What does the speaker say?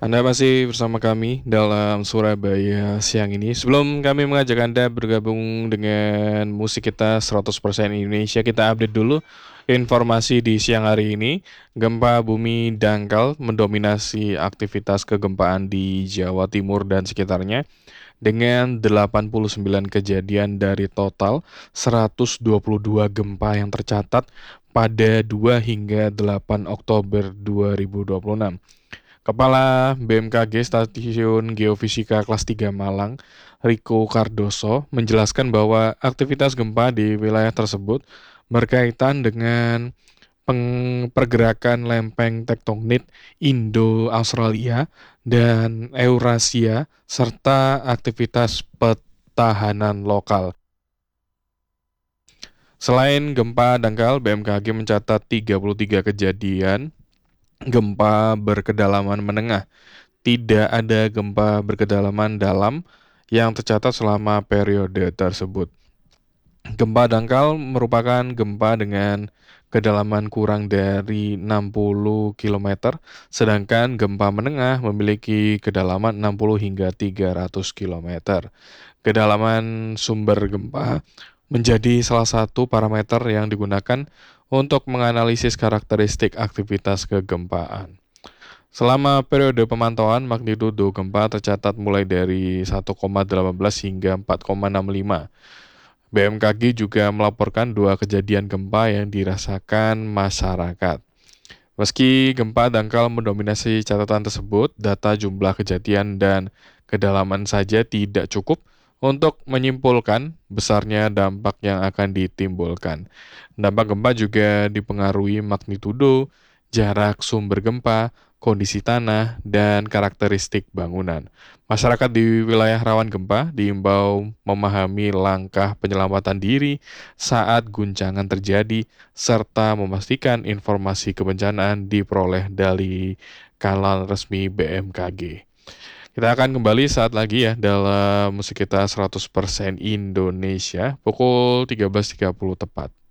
Anda masih bersama kami dalam Surabaya siang ini. Sebelum kami mengajak Anda bergabung dengan musik kita 100% Indonesia, kita update dulu informasi di siang hari ini. Gempa bumi dangkal mendominasi aktivitas kegempaan di Jawa Timur dan sekitarnya dengan 89 kejadian dari total 122 gempa yang tercatat pada 2 hingga 8 Oktober 2026. Kepala BMKG Stasiun Geofisika Kelas 3 Malang, Riko Cardoso, menjelaskan bahwa aktivitas gempa di wilayah tersebut berkaitan dengan pergerakan lempeng tektonik Indo-Australia dan Eurasia, serta aktivitas petahanan lokal. Selain gempa dangkal, BMKG mencatat 33 kejadian gempa berkedalaman menengah. Tidak ada gempa berkedalaman dalam yang tercatat selama periode tersebut. Gempa dangkal merupakan gempa dengan kedalaman kurang dari 60 km, sedangkan gempa menengah memiliki kedalaman 60 hingga 300 km. Kedalaman sumber gempa menjadi salah satu parameter yang digunakan untuk menganalisis karakteristik aktivitas kegempaan. Selama periode pemantauan, magnitudo gempa tercatat mulai dari 1,18 hingga 4,65. BMKG juga melaporkan 2 kejadian gempa yang dirasakan masyarakat. Meski gempa dangkal mendominasi catatan tersebut, data jumlah kejadian dan kedalaman saja tidak cukup untuk menyimpulkan besarnya dampak yang akan ditimbulkan. Dampak gempa juga dipengaruhi magnitudo, jarak sumber gempa, kondisi tanah, dan karakteristik bangunan. Masyarakat di wilayah rawan gempa diimbau memahami langkah penyelamatan diri saat guncangan terjadi, serta memastikan informasi kebencanaan diperoleh dari kanal resmi BMKG. Kita akan kembali saat lagi ya dalam musik kita 100% Indonesia pukul 13.30 tepat.